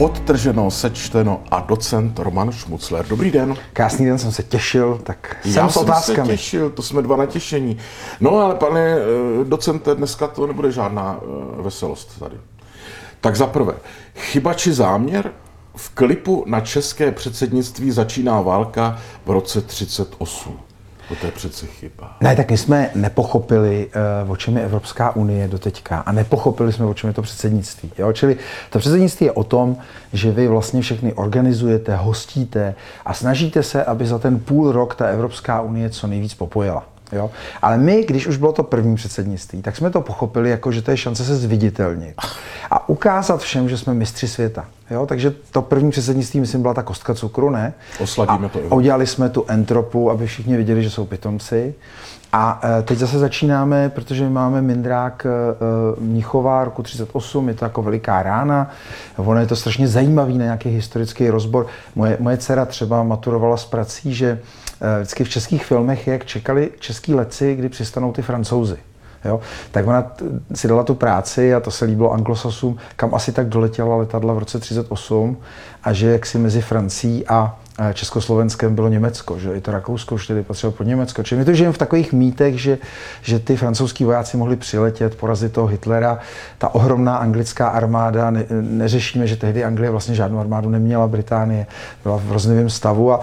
Podtrženo, sečteno a docent Roman Šmucler. Dobrý den. Krásný den, jsem se těšil, tak Já jsem se těšil, to jsme dva na těšení. No ale pane docente, dneska to nebude žádná veselost tady. Tak za prvé, chyba či záměr? V klipu na české předsednictví začíná válka v roce 1938. To je přece chyba. Ne, tak my jsme nepochopili, o čem je Evropská unie doteďka a nepochopili jsme, o čem je to předsednictví. Jo? Čili to předsednictví je o tom, že vy vlastně všechny organizujete, hostíte a snažíte se, aby za ten půl rok ta Evropská unie co nejvíc popojila. Jo? Ale my, když už bylo to první předsednictví, tak jsme to pochopili jako, že to je šance se zviditelnit a ukázat všem, že jsme mistři světa. Jo? Takže to první předsednictví, myslím, byla ta kostka cukru, ne? Osladíme to. A udělali jsme tu entropu, aby všichni viděli, že jsou pitomci. A teď zase začínáme, protože my máme mindrák Mnichová roku 1938, je to jako veliká rána. Ono je to strašně zajímavý na nějaký historický rozbor. Moje dcera třeba maturovala z prací, že vždycky v českých filmech, jak čekali český letci, kdy přistanou ty Francouzi. Jo? Tak ona si dala tu práci a to se líbilo Anglosasům, kam asi tak doletěla letadla v roce 1938 a že jaksi mezi Francií a Československem bylo Německo, že i to Rakousko už tedy patřilo pod Německo. Čili my to žijeme v takových mýtech, že ty francouzský vojáci mohli přiletět, porazit toho Hitlera. Ta ohromná anglická armáda, neřešíme, že tehdy Anglie vlastně žádnou armádu neměla, Británie byla v hroznivém stavu a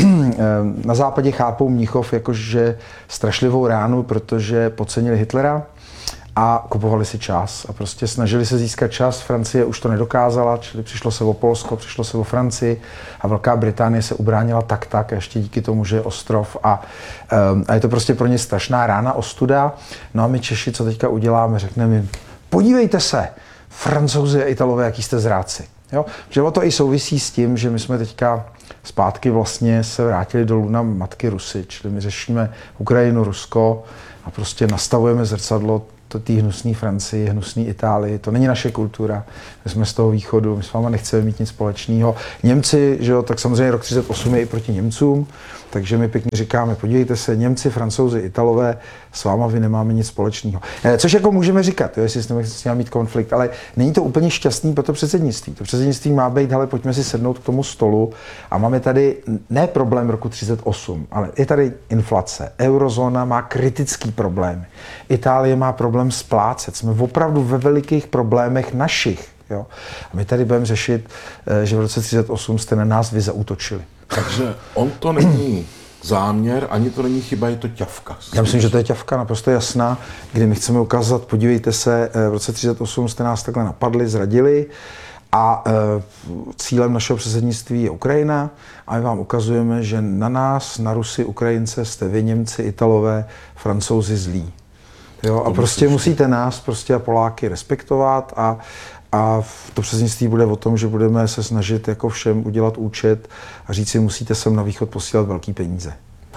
na západě chápou Mnichov jakože strašlivou ránu, protože podcenili Hitlera a kupovali si čas a prostě snažili se získat čas. Francie už to nedokázala, čili přišlo se o Polsko, přišlo se o Francii a Velká Británie se ubránila tak a ještě díky tomu, že je ostrov a je to prostě pro ně strašná rána, ostuda. No a my Češi, co teďka uděláme, řekneme jim, podívejte se, Francouzi a Italové, jaký jste zrádci. Jo? Že to i souvisí s tím, že my jsme teďka zpátky vlastně se vrátili do luna matky Rusy, čili my řešíme Ukrajinu, Rusko a prostě nastavujeme zrcadlo té hnusné Francii, hnusné Itálii, to není naše kultura, my jsme z toho východu, my s váma nechceme mít nic společného. Němci, že jo, tak samozřejmě rok 1938 je i proti Němcům, takže my pěkně říkáme, podívejte se, Němci, Francouzi, Italové, s váma vy nemáme nic společného. Což jako můžeme říkat, jo, jestli s nimi mít konflikt, ale není to úplně šťastný pro to předsednictví. To předsednictví má být, hele, pojďme si sednout k tomu stolu a máme tady ne problém roku 1938, ale je tady inflace. Eurozóna má kritický problém. Itálie má problém splácet. Jsme opravdu ve velikých problémech našich. Jo? A my tady budeme řešit, že v roce 1938 jste na nás vy zaútočili. Takže on to není záměr, ani to není chyba, je to ťavka. Já myslím, že to je ťavka naprosto jasná, kdy my chceme ukázat, podívejte se, v roce 1938 jste nás takhle napadli, zradili a cílem našeho předsednictví je Ukrajina a my vám ukazujeme, že na nás, na Rusy, Ukrajince jste vy, Němci, Italové, Francouzi zlí. Jo, a prostě musíte nás prostě a Poláky respektovat a to předsednictví bude o tom, že budeme se snažit jako všem udělat účet a říct si, musíte sem na východ posílat velký peníze.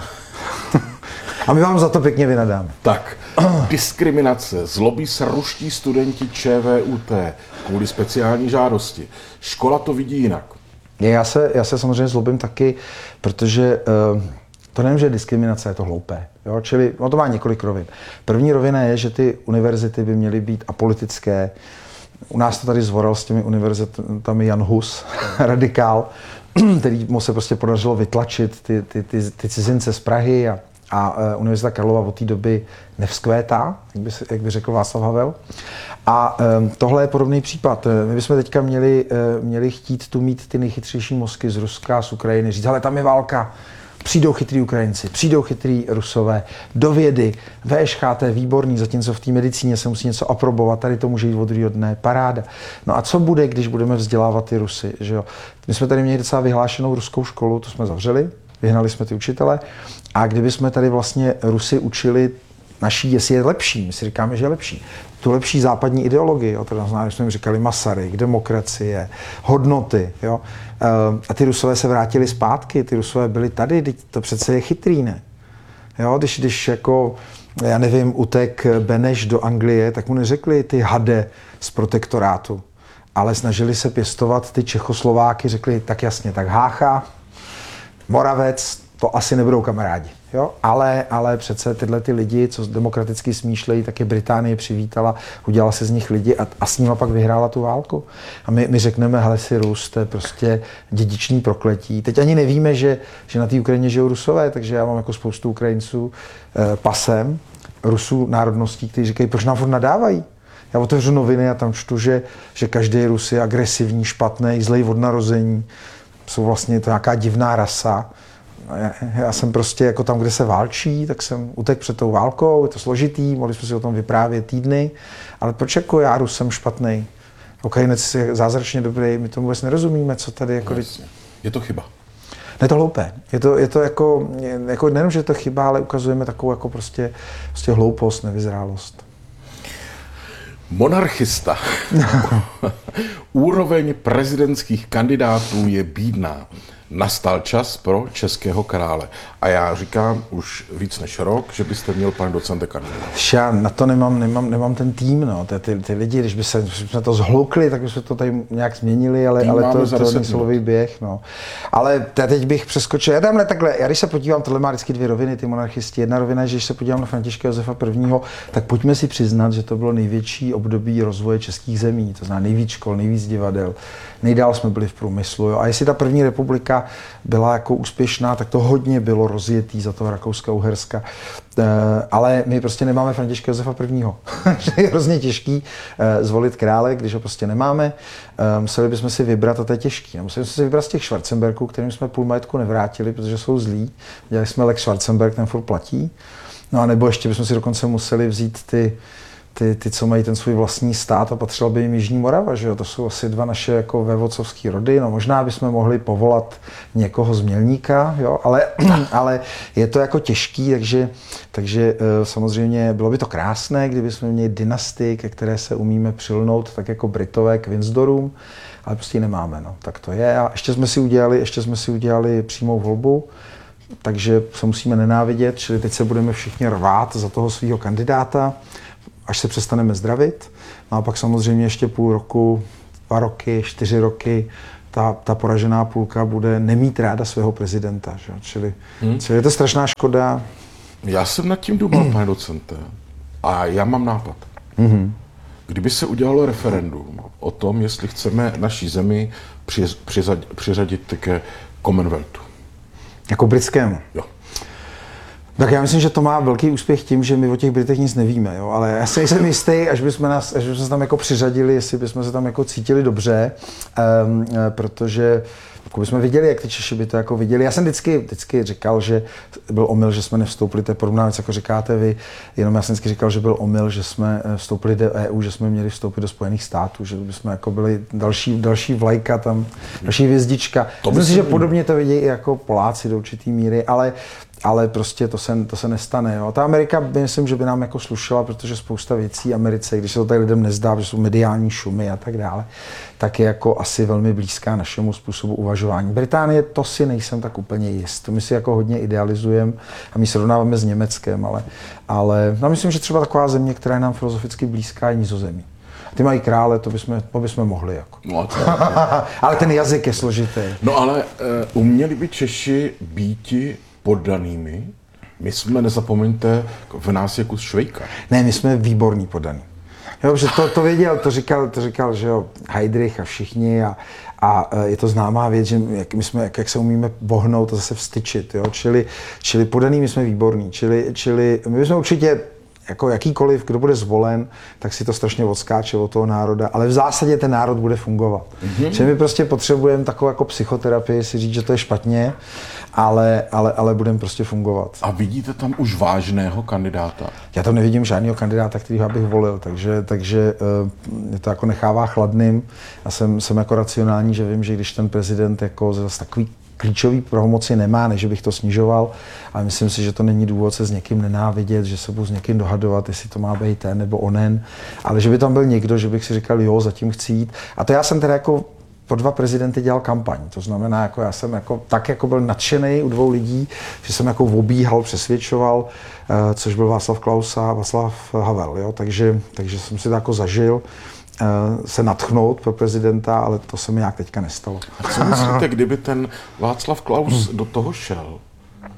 A my vám za to pěkně vynadáme. Tak, diskriminace. Zlobí se ruští studenti ČVUT kvůli speciální žádosti. Škola to vidí jinak. Já se samozřejmě zlobím taky, protože to nevím, že diskriminace je to hloupé. Jo? Čili to má několik rovin. První rovina je, že ty univerzity by měly být apolitické. U nás to tady zvoral s těmi univerzitami Jan Hus, radikál, který mu se prostě podařilo vytlačit ty cizince z Prahy a Univerzita Karlova od té doby nevzkvétá, jak by řekl Václav Havel. A tohle je podobný případ. My bychom teďka měli chtít tu mít ty nejchytřejší mozky z Ruska, z Ukrajiny, říct, ale tam je válka. Přijdou chytrý Ukrajinci, přijdou chytrý Rusové, do vědy, VŠHT výborný, zatímco v té medicíně se musí něco aprobovat, tady to může jít od druhého dne, paráda. No a co bude, když budeme vzdělávat ty Rusy, že jo? My jsme tady měli docela vyhlášenou ruskou školu, to jsme zavřeli, vyhnali jsme ty učitele a kdyby jsme tady vlastně Rusy učili naší, jestli je lepší, my si říkáme, že je lepší, tu lepší západní ideologii, jo, to znamená, že jsme jim říkali Masaryk, demokracie, hodnoty, jo, a ty Rusové se vrátili zpátky, ty Rusové byli tady, to přece je chytrý, ne? Jo, když jako, já nevím, utek Beneš do Anglie, tak mu neřekli ty hade z protektorátu, ale snažili se pěstovat ty Čechoslováky, řekli tak jasně, tak Hácha, Moravec, to asi nebudou kamarádi. Jo? Ale přece tyhle ty lidi, co demokraticky smýšlejí, tak je Británie přivítala, udělala se z nich lidi a s nima pak vyhrála tu válku. A my řekneme, hele si Rus, to je prostě dědičný prokletí. Teď ani nevíme, že na té Ukrajině žijou Rusové, takže já mám jako spoustu Ukrajinců pasem, Rusů národností, kteří říkají, proč nám furt nadávají. Já otevřu noviny a tam čtu, že každý Rus je agresivní, špatný, zlej od narození. Jsou vlastně to nějaká divná rasa. Já jsem prostě jako tam, kde se válčí, tak jsem utekl před tou válkou, je to složitý, mohli jsme si o tom vyprávět týdny, ale proč jako já Rus jsem špatný? Ukrajinec je zázračně dobrý, my tomu vůbec nerozumíme, co tady jako... Je to chyba. Ne, to hloupé. Je to jako nejenom, že je to chyba, ale ukazujeme takovou jako prostě hloupost, nevyzrálost. Monarchista. Úroveň prezidentských kandidátů je bídná. Nastal čas pro českého krále. A já říkám už víc než rok, že byste měl, pane docente, kandidát. Já na to nemám ten tým, no. Ty lidi, když by jsme to zhloukli, tak bychom to tady nějak změnili, ale to není silový běh, no. Ale teď bych přeskočil, já když se podívám, tohle má vždycky dvě roviny, ty monarchisti. Jedna rovina je, že když se podívám na Františka Josefa I., tak pojďme si přiznat, že to bylo největší období rozvoje českých zemí, to znamená nejvíc škol, nejvíc divadel, nejdál jsme byli v průmyslu, jo. A jestli ta první republika byla jako úspěšná, tak to hodně bylo rozjetý za toho Rakouska-Uherska. Ale my prostě nemáme Františka Josefa I. Je hrozně těžký zvolit krále, když ho prostě nemáme. Museli bychom si vybrat, a to je těžký. Museli jsme si vybrat z těch Schwarzenbergů, kterým jsme půl majetku nevrátili, protože jsou zlí. Dělali jsme Lex Schwarzenberg, ten furt platí. No a nebo ještě bychom si dokonce museli vzít ty, co mají ten svůj vlastní stát a patřila by jim Jižní Morava, že jo? To jsou asi dva naše jako vévodcovský rody, no možná bychom mohli povolat někoho z Mělníka, jo? Ale je to jako těžký, takže samozřejmě bylo by to krásné, kdybychom měli dynastii, ke které se umíme přilnout, tak jako Britové k Windsorům, ale prostě ji nemáme, no. Tak to je. A ještě jsme si udělali přímou volbu, takže se musíme nenávidět, čili teď se budeme všichni rvát za toho svého kandidáta, až se přestaneme zdravit. No a pak samozřejmě ještě půl roku, 2 roky, 4 roky ta poražená půlka bude nemít ráda svého prezidenta. Že? Čili je to strašná škoda. Já jsem nad tím důmal, pane docente, a já mám nápad. Kdyby se udělalo referendum o tom, jestli chceme naší zemi přiřadit ke Commonwealthu. Jako britskému? Jo. Tak já myslím, že to má velký úspěch tím, že my o těch Britech nic nevíme, jo? Ale já si nejsem jistý, až bychom se tam jako přiřadili, jestli bychom se tam jako cítili dobře, protože jako bychom viděli, jak ty Češi by to jako viděli. Já jsem vždycky říkal, že byl omyl, že jsme nevstoupili, to je podobná věc, jako říkáte vy, jenom já jsem vždycky říkal, že byl omyl, že jsme vstoupili do EU, že jsme měli vstoupit do Spojených států, že bychom jako byli další vlajka tam, další hvězdička. Myslím si, že podobně to vidí i jako Poláci do určitý míry, ale prostě to se nestane. Jo. Ta Amerika, myslím, že by nám jako slušela, protože spousta věcí Americe, když se to tady lidem nezdá, že jsou mediální šumy a tak dále, tak je jako asi velmi blízká našemu způsobu uvažování. Británie, to si nejsem tak úplně jist. To my si jako hodně idealizujeme a my srovnáváme s Německem, ale no, myslím, že třeba taková země, která je nám filozoficky blízká, je Nizozemí. Ty mají krále, to bychom mohli. Jako. No, ale ten jazyk je složitý. No ale uměli by Češi býti poddanými? My jsme, nezapomeňte, v nás je kus Švejka. Ne, my jsme výborní poddaní. Jo, že to věděl, to říkal, že jo, Heydrich a všichni a je to známá věc, že jak se umíme bohnout a zase vstyčit, jo, čili poddaný my jsme výborní, čili my jsme určitě jako jakýkoliv, kdo bude zvolen, tak si to strašně odskáče od toho národa, ale v zásadě ten národ bude fungovat. Čili my prostě potřebujeme takovou jako psychoterapii, si říct, že to je špatně, ale budeme prostě fungovat. A vidíte tam už vážného kandidáta? Já tam nevidím žádného kandidáta, kterýho bych volil, takže mě to jako nechává chladným. Já jsem jako racionální, že vím, že když ten prezident jako zase takový klíčový pravomoci nemá, než bych to snižoval, ale myslím si, že to není důvod se s někým nenávidět, že se budu s někým dohadovat, jestli to má být ten nebo onen, ale že by tam byl někdo, že bych si říkal, jo, zatím chci jít. A to já jsem teda jako po 2 prezidenty dělal kampaň, to znamená, jako já jsem jako byl nadšený u 2 lidí, že jsem jako obíhal, přesvědčoval, což byl Václav Klaus a Václav Havel, jo? Takže jsem si to jako zažil, se nadchnout pro prezidenta, ale to se mi nějak teďka nestalo. A co myslíte, kdyby ten Václav Klaus do toho šel?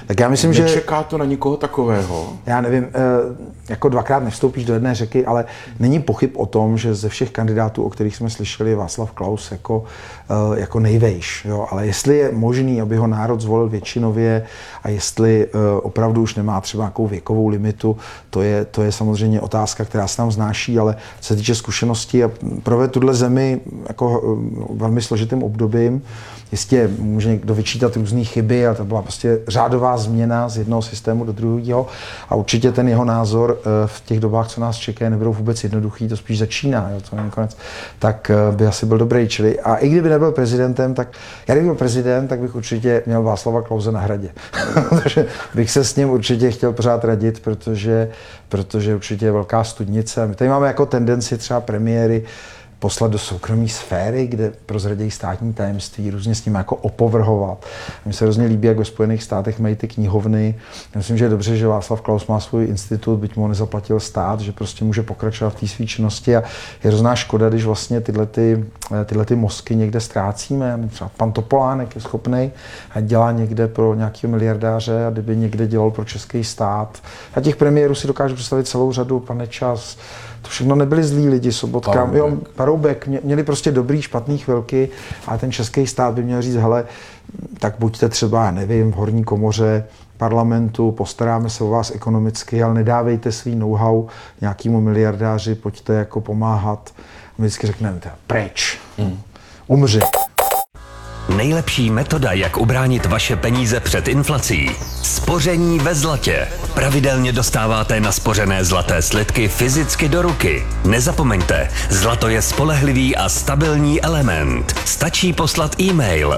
Tak já myslím, že... Nečeká to na nikoho takového? Já nevím, jako dvakrát nevstoupíš do jedné řeky, ale není pochyb o tom, že ze všech kandidátů, o kterých jsme slyšeli, je Václav Klaus jako nejvejš. Jo? Ale jestli je možný, aby ho národ zvolil většinově a jestli opravdu už nemá třeba nějakou věkovou limitu, to je samozřejmě otázka, která se nám vznáší, ale co se týče zkušeností a provést tuhle zemi jako velmi složitým obdobím, jistě může někdo vyčítat různé chyby, ale to byla prostě řádová změna z jednoho systému do druhého a určitě ten jeho názor v těch dobách, co nás čeká, nebudou vůbec jednoduchý, to spíš začíná, jo, to není konec, tak by asi byl dobrý. Čili, a i kdyby nebyl prezidentem, tak já kdyby byl prezident, tak bych určitě měl Václava Klause na Hradě. Protože bych se s ním určitě chtěl pořád radit, protože určitě je velká studnice. My tady máme jako tendenci třeba premiéry poslat do soukromé sféry, kde prozradějí státní tajemství, různě s ním jako opovrhovat. Mně se hrozně líbí, jak ve Spojených státech mají ty knihovny. Já myslím, že je dobře, že Václav Klaus má svůj institut, byť mu ho nezaplatil stát, že prostě může pokračovat v té své činnosti a je hrozná škoda, když vlastně tyhle ty mozky někde ztrácíme. Třeba pan Topolánek je schopný a dělá někde pro nějakého miliardáře a kdyby někde dělal pro český stát. A těch premiérů si dokážu představit celou řadu, pan Nečas. To všechno nebyli zlí lidi, Sobotka, Paroubek, měli prostě dobrý, špatný chvilky a ten český stát by měl říct, hele, tak buďte třeba, já nevím, v horní komoře parlamentu, postaráme se o vás ekonomicky, ale nedávejte svý know-how nějakému miliardáři, pojďte jako pomáhat. My vždycky řekneme, pryč, umři. Nejlepší metoda, jak ubránit vaše peníze před inflací. Spoření ve zlatě. Pravidelně dostáváte naspořené zlaté slitky fyzicky do ruky. Nezapomeňte, zlato je spolehlivý a stabilní element. Stačí poslat e-mail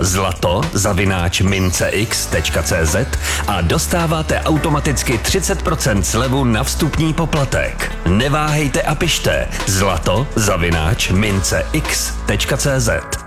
zlato@mincex.cz a dostáváte automaticky 30% slevu na vstupní poplatek. Neváhejte a pište zlato@mincex.cz.